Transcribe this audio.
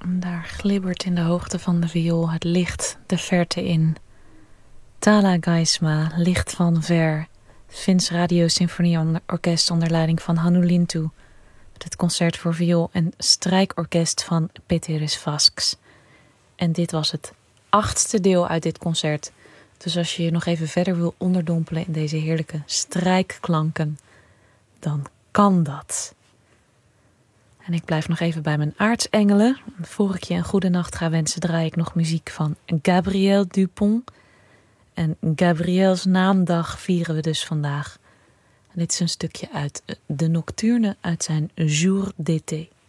En daar glibbert in de hoogte van de viool het licht de verte in. Tala Gaisma, licht van ver. Het Fins Radio Symfonieorkest onder leiding van Hannu Lintu. Met het concert voor viool en strijkorkest van Péteris Vasks. En dit was het 8e deel uit dit concert. Dus als je je nog even verder wil onderdompelen in deze heerlijke strijkklanken, dan kan dat. En ik blijf nog even bij mijn aartsengelen. Voor ik je een goede nacht ga wensen, draai ik nog muziek van Gabriel Dupont. En Gabriels naamdag vieren we dus vandaag. En dit is een stukje uit de Nocturne uit zijn Jour d'été.